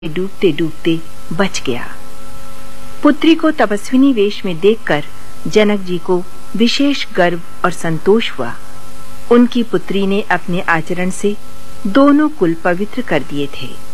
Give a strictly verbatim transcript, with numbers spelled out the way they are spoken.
डूबते डूबते बच गया। पुत्री को तपस्विनी वेश में देखकर जनक जी को विशेष गर्व और संतोष हुआ। उनकी पुत्री ने अपने आचरण से दोनों कुल पवित्र कर दिए थे।